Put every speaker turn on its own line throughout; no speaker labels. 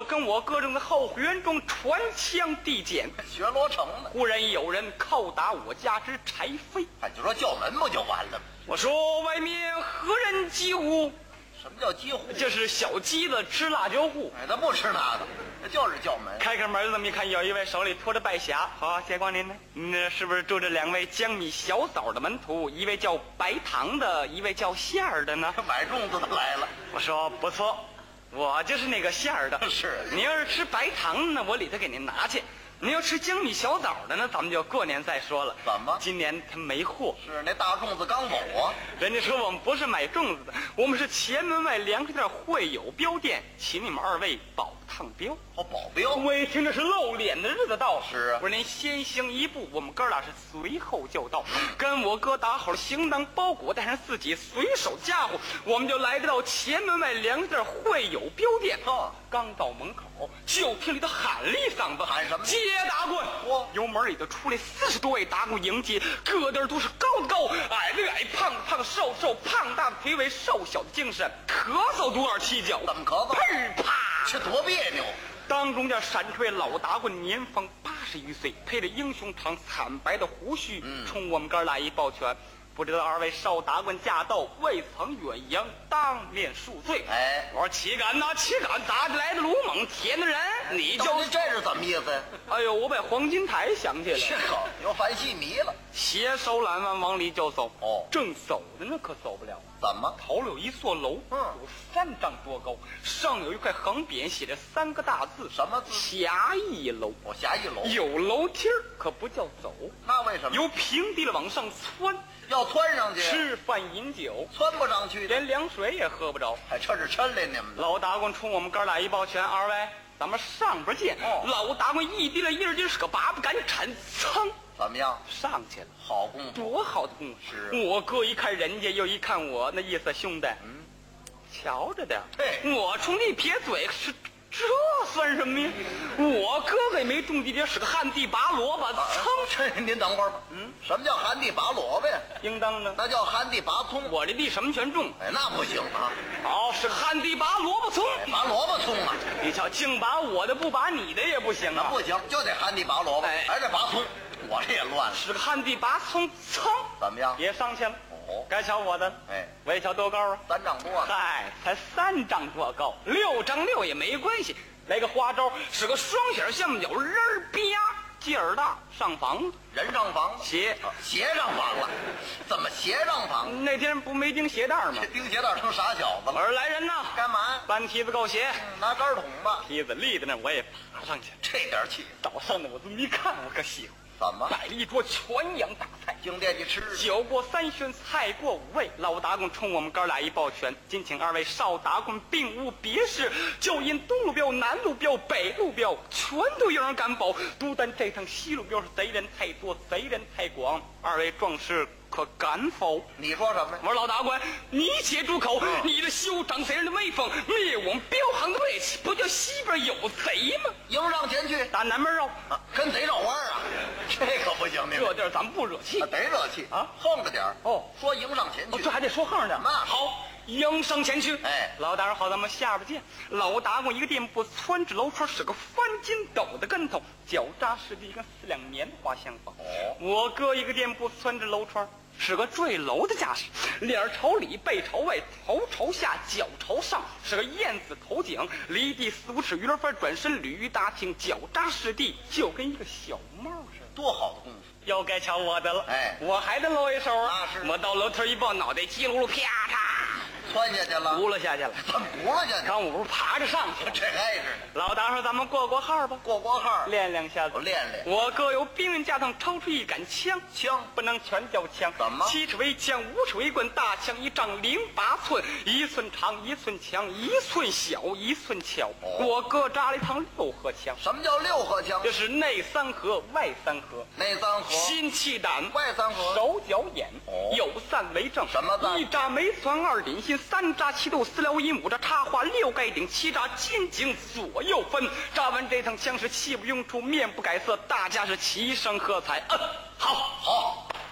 跟我哥正在后园中传枪递剑，
学罗成了。
忽然有人叩打我家之柴扉，
就说叫门不就完了吗？
我说外面何人击呼？
什么叫鸡户？
这是小鸡子吃辣椒户。
他不吃那个，他就是叫门。
开门这么一看，有一位手里托着拜匣。好，谢光临呢。那是不是住着两位江米小枣的门徒？一位叫白糖的，一位叫馅儿的呢？
买粽子的来了。
我说不错，我就是那个馅儿的。
是，
你要是吃白糖呢，我里头给您拿去。你要吃江米小枣的呢，咱们就过年再说了。
怎么？
今年他没货。
是那大粽子刚走啊。
人家说我们不是买粽子的，我们是前门外粮食店会友标店，请你们二位保趟标。
保镖。
我一听这是露脸的日子到了。
是啊。
我说您先行一步，我们哥俩是随后就到。跟我哥打好了行当包裹，带上自己随手家伙，我们就来到前门外粮食店会友标店。刚到门口，就听里头喊了一嗓子，
喊什么？
接打棍！由门里头出来40多位打工迎接，个个都是高的高，矮的矮，胖的胖，瘦的瘦，胖大的腿尾，瘦小的精神，咳嗽嘟耳气脚。
怎么咳嗽？
砰啪！
这多别扭！
当中间闪出位老打棍，年方80余岁，配着英雄长惨白的胡须，冲我们哥俩一抱拳。不知道二位少打棍驾到，未曾远洋，当面恕罪。我说岂敢呐，岂敢！打来的鲁莽天的人，你就
这是怎么意思呀？
哎呦，我把黄金台想起来了，
这好，又犯戏迷了。
携手揽腕往里就走。正走着呢，可走不了。
怎么？
头里有一座楼，有3丈多高，上有一块横匾，写着3个大字，
什么字？
侠义楼。
侠义楼
有楼梯儿，可不叫走。
那为什么？
由平地了往上窜，
要窜上去，
吃饭饮酒，
窜不上去，
连凉水也喝不着。
这是抻来你们的。
老打棍冲我们哥俩一抱拳，二位咱们上边见。老打棍一提了一人是个拔不敢铲，噌。
怎么样？
上去了，
好功夫，
多好的功夫！
是
我哥一看人家，又一看我，那意思兄弟，瞧着点。我冲你撇嘴，是这算什么呀？我哥哥也没种地，这是个旱地拔萝卜，
噌！您等会儿吧。什么叫旱地拔萝卜呀？
应当的，
那叫旱地拔葱。
我这地什么全种？
那不行啊！
是旱地拔萝卜葱，
拔萝卜葱啊！
你瞧，净拔我的，不拔你的也不行啊！
不行，就得旱地拔萝卜，还得拔葱。我这也乱了，
是个旱地拔葱，噌！
怎么样？
也上去了。该瞧我的，我也瞧多高啊
？3丈多。
嗨，才3丈多高，6丈6也没关系。来个花招，是个双响象脚，人儿啪，劲儿大，上房子，
人上房子，
鞋
上房了，怎么鞋上房？
那天不没钉鞋带吗？
钉鞋带成傻小子了。
我说来人呐，
干嘛？
搬梯子够鞋，
拿杆桶吧。
梯子立在那，我也爬上去。
这点气，
早上的我这么一看，我可喜欢。
怎么
摆了一桌全羊大菜，
净惦记吃。
酒过3巡，菜过5味，老打棍冲我们哥俩一抱拳，今请二位少打棍，并无别事，就因东路标、南路标、北路标全都有人敢保，独单这趟西路标是贼人太多，贼人太广，二位壮士可敢否？
你说什么呀？
我说老打棍，你且住口！你这休长贼人的威风，灭我们镖行的锐气，不叫西边有贼吗？
迎上前去，
打南门绕，
跟贼绕弯啊！这可不行，
这地儿咱们不惹气，
得惹气啊！横着点说迎上前去，
这还得说横着点。
那
好，迎上前去。老打好，咱们下边见。老打过一个店铺，窜至楼窗，是个翻筋斗的跟头，脚扎实地，跟4两棉花相仿。我哥一个店铺，窜至楼窗，是个坠楼的架势，脸朝里，背朝外，头朝下，脚朝上，是个燕子头颈，离地4、5尺，鱼儿翻转身，鲤鱼打挺，脚扎实地，就跟一个小帽似的。
多好的功夫！
又该瞧我的了。我还得露一手啊！我到楼梯一抱，脑袋叽噜噜，啪嚓，
窜下去了，
轱辘下去了。
怎么轱辘下去？
刚我不是爬着上去了，
这还是
老大说咱们过过号吧，
过过号，
练2下子，
我练练。
我哥有兵刃架上抽出一杆枪不能全叫枪，
怎么
？7尺为枪，5尺为棍，大枪1丈08寸，1寸长1寸强，1寸小1寸巧。我哥扎了一趟6合枪。
什么叫6合枪？
这是内3合，外3合。
内3合，
心气胆，
外3合，
手脚眼，有散为正。
什么赞
？1扎眉攒2顶心，3扎7度4撩阴，5扎插花6盖顶，7扎肩颈左右分。扎完这趟枪是气不涌出，面不改色，大家是齐声喝彩。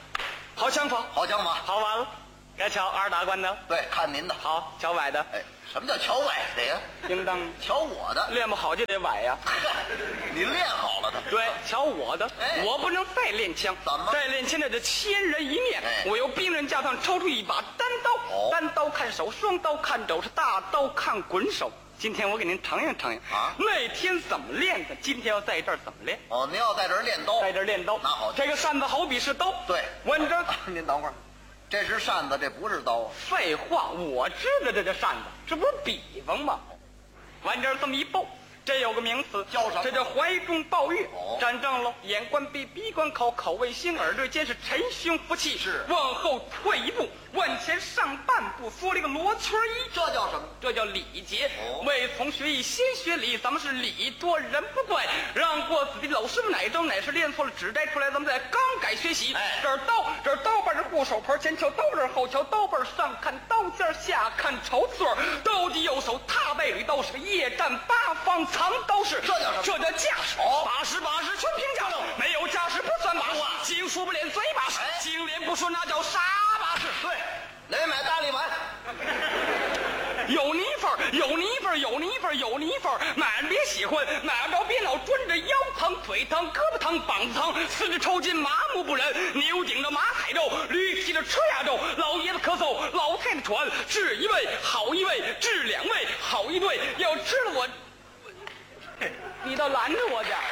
好枪法，
好枪法，
好完了。该瞧2打官的，
对，看您的。
好，瞧崴的。
什么叫瞧崴的呀？
应当
瞧我的，
练不好就得崴呀。
你练好了的。
对，瞧我的，我不能再练枪。
怎么？
再练枪那就千人一面。我由兵刃架上抽出一把单刀，单刀看手，双刀看肘，是大刀看滚手。今天我给您尝验尝验
啊，
那天怎么练的？今天要在这儿怎么练？
哦，您要在这儿练刀，
在这儿练刀。
那好，
这个扇子好比是刀。
对，
闻着。
您等会儿，这是扇子，这不是刀。
废话，我知道这叫扇子，这不是比方吗？往这儿这么一抱，这有个名词
叫什么？
这叫怀中抱月。
哦，
站正喽，眼观鼻，鼻观口，口为心，耳对肩，是沉胸服气。
是，
往后退一步，往前上半步，缩了一个罗圈衣。
这叫什么？
这叫礼节。
哦，
未从学艺先学礼，咱们是礼多人不怪。让过子弟老师傅哪招哪是练错了指摘出来，咱们再刚改学习。这儿刀，这儿刀把这护手盆，前瞧刀刃，后瞧刀背，上看刀尖，下看朝刺儿。刀击右手踏背履，刀是个夜战八方藏刀式。
这叫什么？
这叫架势。把式全凭架势，没有架势不算把式。经说不练嘴把式，经练不说那叫傻把式。
对，来买大力丸。
有泥份儿，有泥份儿，有泥份儿，有泥份儿，买了别喜欢，买不着别老专着腰疼、腿疼、胳膊疼、膀子疼，四肢抽筋、麻木不仁，牛顶着马踩肉，驴踢着车压肉，老爷子咳嗽，老太太喘，治一位好一位，治两位好一对，要吃了我，你倒拦着我点儿。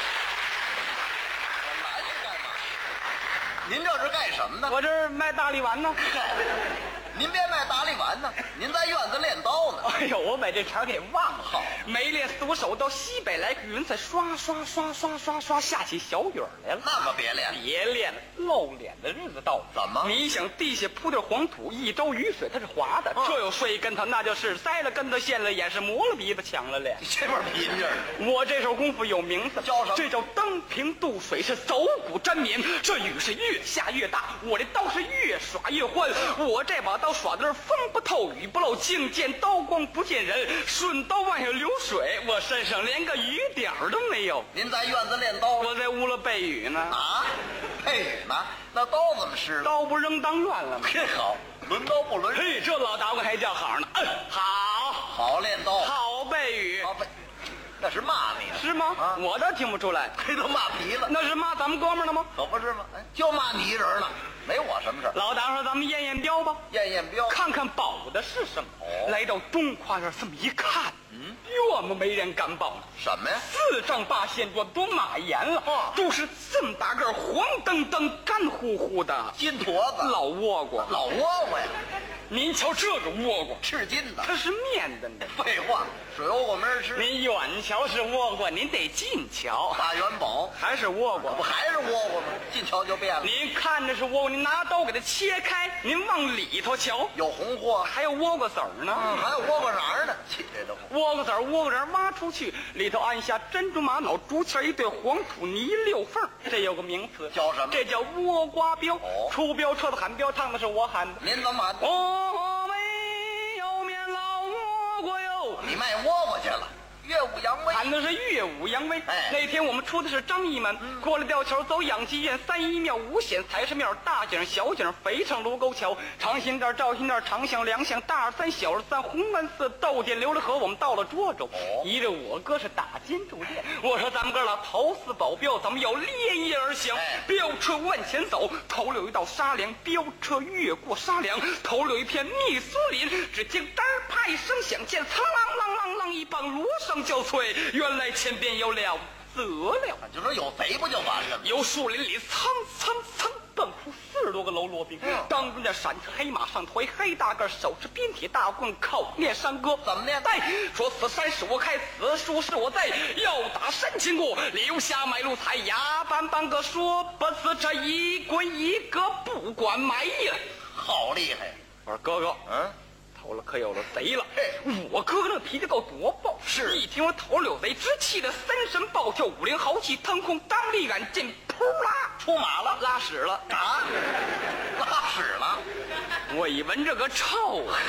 您这是干什么呢？
我这儿卖大力丸呢。
您别卖大力丸呢，您在院子练刀呢。
哎呦，我把这茬给忘了。
好，
没练4、5手到西北来个云彩，刷刷刷刷刷刷下起小雨来了。
那可别练，
别练了，露脸的日子到了。
怎么？
你想地下铺点黄土，一周雨水它是滑的，这有摔一跟头，那就是栽了跟头，陷了眼，是磨了鼻子，抢了脸。
这边贫劲儿。
我这手功夫有名字，
叫什么？
这叫登平渡水，是走骨沾棉。这雨是越下越大，我这刀是越耍越欢。我这把刀耍的是风不透雨不漏，净见刀光不见人，顺刀往下流水，我身上连个雨点儿都没有。
您在院子练刀？
我在屋里背雨呢。
啊，背雨呢？那刀怎么湿了？
刀不扔当院了吗？
嘿，好，轮刀不轮。
嘿，这老打我还叫好呢。好，
好练刀，
好背雨。
好背，那是骂你
是吗？
啊，
我倒听不出来。
这都骂皮了。
那是骂咱们哥们儿呢吗？
可不是吗？哎，就骂你一人了，没我什么事。
老大说咱们验验标吧，
验验标，
看看保的是什么。来到东跨院这么一看，我们没人敢保了。
什么呀
？4丈8线多，都马岩了，都是这么大个黄澄澄、干乎乎的
金坨子，
老倭瓜。
老倭瓜呀！
您瞧这个倭瓜，
吃金的，
它是面的呢。
废话，水倭瓜没人吃。
您远瞧是倭瓜，您得近瞧。
大元宝
还是倭瓜，
不还是倭瓜吗？近瞧就变了。
您看着是倭瓜，您拿刀给它切开，您往里头瞧，
有红货，
还有倭瓜籽儿呢。
还有倭瓜瓤呢。切的
倭瓜籽儿、倭瓜瓤挖出去，里头按下珍珠玛瑙、竹签一对黄土泥6缝，这有个名词，
叫什么？
这叫倭瓜标。出标车子喊标，唱的是我喊的。
您怎么喊？
我没有面老倭瓜哟。
你卖倭瓜去了。岳武扬威
喊的是岳武扬威。
哎，
那天我们出的是张义门，过了吊桥走养鸡院、3一庙、5显财神庙、大井、小井、肥城、卢沟桥、长辛店、赵辛店、长巷、梁巷、大2、3、小2、3、红湾寺、窦店、琉璃河，我们到了涿州。一着我哥是打尖住店，我说咱们哥俩头4保镖，咱们要连夜而行。飙车往前走，头里有一道沙梁，飙车越过沙梁，头里有一片密苏林，只听嘚儿啪一声响，见苍啷啷啷啷一棒锣声交催，原来前边有了得了，
就说有贼不就完了吗？
由树林里蹭蹭蹭蹦出40多个喽啰兵，当中的闪着黑马上头一黑大个，手持鞭铁大棍，口念山歌。
怎么念？
说此山是我开，此树是我栽，要打山经过，留下买路财，牙板板个说不辞，这一棍一个不管埋了。
好厉害！
我说哥哥，头了可有了贼了！我哥哥那脾气够多暴，
是
一听我头里有贼，直气得3神暴跳，5灵豪气腾空，当立远见，扑啦
出马了，
拉屎了
啊！拉屎了！
我一闻这个臭啊！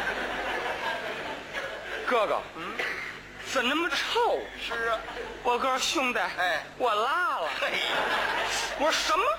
哥哥，怎那么臭？
是啊，
我哥兄弟，我拉了。我说什么？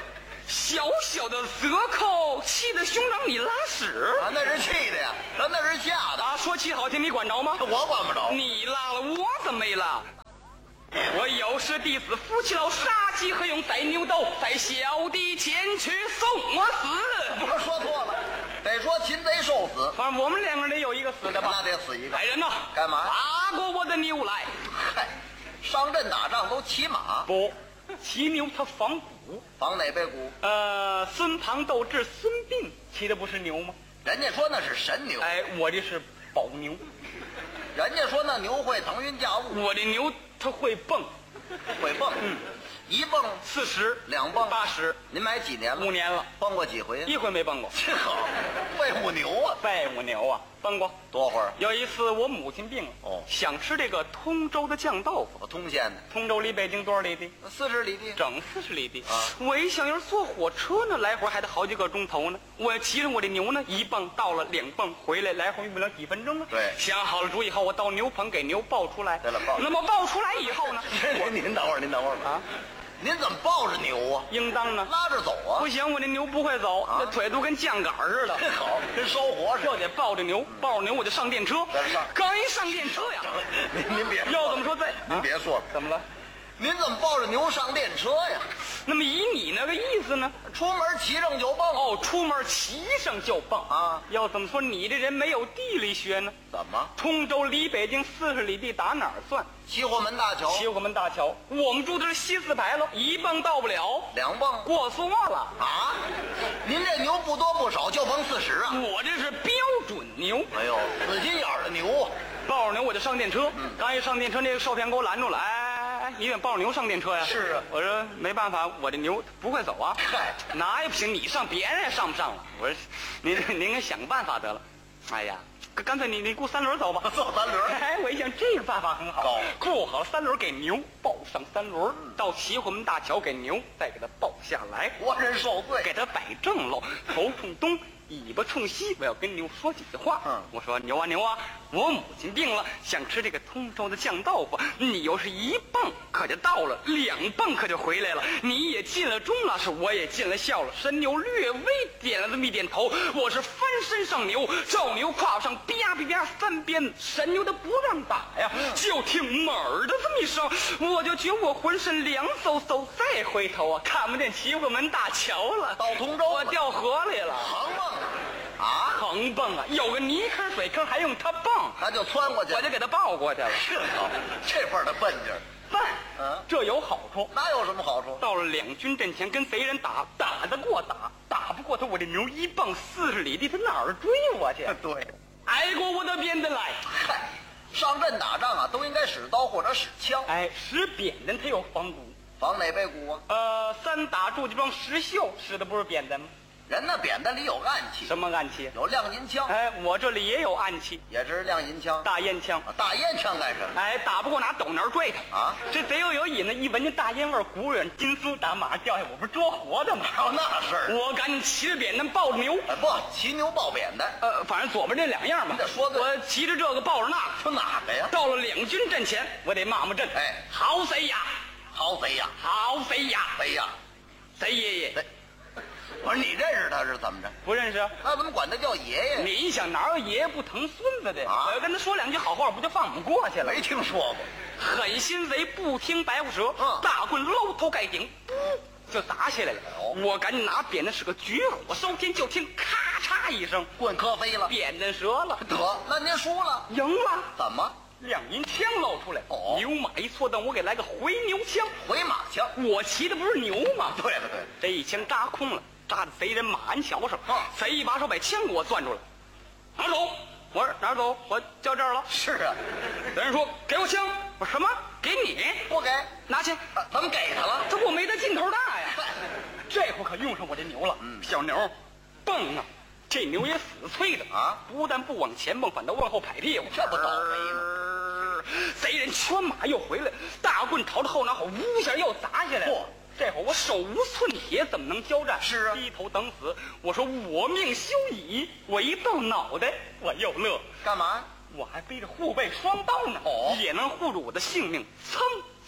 小小的折扣，气得兄长你拉屎
啊，那是气的呀，咱那是吓的
啊！说气好听，你管着吗？
我管不着。
你拉了，我怎么没拉？我有师弟子，夫妻老，杀鸡何用宰牛刀？在小弟前去送我死。
不是说错了，得说擒贼受死。
反正我们两个人得有一个死的吧？
那得死一个。
来人呐！
干嘛？
打过我的牛来！
嗨，上阵打仗都骑马，
不，骑牛他仿古。
仿哪背骨？
孙庞斗智，孙膑骑的不是牛吗？
人家说那是神牛，
哎，我这是宝牛。
人家说那牛会腾云驾雾，
我这牛它会蹦，
会蹦，一蹦
40，
2蹦
80，
您买几年了？
5年了，
蹦过几回？
一回没蹦过。
这好，废物牛啊！
废物牛啊，蹦过
多会儿？
有一次我母亲病了，想吃这个通州的酱豆腐。
我通县的，
通州离北京多少里地
？40里地，
整40里地
啊！
我一想，要是坐火车呢，来回还得好几个钟头呢。我骑着我的牛呢，一蹦到了，2蹦回来，来回用不了几分钟啊。
对，
想好了主意后，我到牛棚给牛抱出来。
对了，抱。
那么抱出来以后呢？
您等会儿，您等会儿
啊！
您怎么抱着牛啊？
应当呢，
拉着走啊！
不行，我这牛不会走，这腿都跟酱杆似的。
好，跟烧火似的。
这得抱着牛，抱着牛我就上电车。刚一上电车呀，
您别
要怎么说
您别说了，
怎么了？
您怎么抱着牛上电车呀？
那么以你那个意思呢？
出门骑上就蹦
哦，出门骑上就蹦
啊！
要怎么说你这人没有地理学呢？
怎么？
通州离北京40里地，打哪儿算？
西货门大桥。
西货门大桥，我们住的是西四牌楼，一蹦到不了
，2蹦
过缩了
啊！您这牛不多不少，就蹦40啊！
我这是标准牛。
哎呦，死心眼儿的牛啊！
抱着牛我就上电车，刚一上电车，那个售票员给我拦住了，哎，你怎么抱着牛上电车呀？
是啊，
我说没办法，我这牛不会走啊。
嗨，
哪也不行，你上别人也上不上了。我说您给想个办法得了。哎呀，干脆你雇3轮走吧。
坐3轮。
哎，我一想这个办法很好，雇好了3轮给牛抱上3轮，到西货门大桥给牛再给它抱下来，
活人受罪，
给它摆正喽，头冲东，尾巴冲西，我要跟牛说几句话。我说牛啊牛啊，我母亲病了，想吃这个通州的酱豆腐。你要是1蹦可就到了，2蹦可就回来了。你也进了钟了，是我也尽了孝了。神牛略微点了这么一点头，我是翻身上牛，照牛胯上啪啪啪3鞭，神牛都不让打呀，就听猛儿的这么一声，我就觉我浑身凉飕飕，再回头啊，看不见西货门大桥了，
到通州
我掉河里了。
横蹦啊，
横蹦啊，有个泥坑水坑还用它蹦，
他就窜过去，
我就给他抱过去了。
是好，这份的笨劲儿。
这有好处。
那有什么好处？
到了两军阵前跟贼人打，打得过打，打不过他，我这牛一蹦40里地，他哪儿追我去？
对，
挨过我的鞭子来。
嗨，上阵打仗啊，都应该使刀或者使枪。
哎，使扁担他有仿骨，
仿哪背骨啊？
三打祝家庄石秀使的不是扁担吗？
人那扁担里有暗器。
什么暗器？
有亮银枪。
哎，我这里也有暗器，
也是亮银枪。
大烟枪。
大烟枪干什么？
哎，打不过拿斗南追他
啊！
这贼又有瘾呢，一闻见大烟味，骨软筋酥，打马上掉下，我不是捉活的吗？
还有那事儿？
我赶紧骑着扁担抱着牛。
不，骑牛抱扁担。
反正左边这2样嘛。
你得说对。
我骑着这个抱着那个。
说哪个呀？
到了两军阵前，我得骂阵。
哎，
好贼呀！
好贼呀！
好贼呀！
贼呀！
贼爷爷。
我说你认识他是怎么着？
不认识。
那怎么管他叫爷爷？
你想哪有爷爷不疼孙子的？
啊！
我要跟他说2句好话，不就放我们过去了？
没听说过。
狠心贼不听白虎舌，大棍搂头盖顶，就砸下来了。我赶紧拿扁担，是个举火烧天，就听咔嚓一声，
棍磕飞了，
扁担折了。
得，那您输了，
赢了。
怎么？
亮银枪露出来，牛马一错蹬，我给来个回牛枪，
回马枪。
我骑的不是牛吗？
对了对了，
这一枪扎空了，扎在贼人马鞍桥上。贼一把手把枪给我攥住了，拿走。我说哪儿走？我叫这儿了。
是啊。
贼人说给我枪。我说什么？给你？
不给，
拿去。
怎么给他了？
这我没他劲头大呀。这回可用上我这牛了。小牛蹦啊，这牛也死催的啊，不但不往前蹦，反倒往后拍屁股，
这不倒霉吗？
贼人圈马又回来，大棍朝着后脑勺呜一下又砸下来了。这会儿我手无寸铁，怎么能交战？
是啊，
低头等死。我说我命休矣。我一到脑袋，我又乐。
干嘛？
我还背着护背双刀呢，也能护住我的性命。噌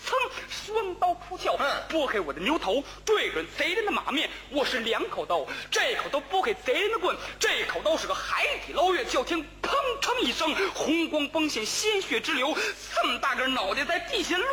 噌，双刀出鞘，拨开我的牛头，对准贼人的马面。我是两口刀，这口刀拨开贼人的棍，这口刀是个海底捞月。就听砰哧一声，红光崩现，鲜血直流，这么大个脑袋在地下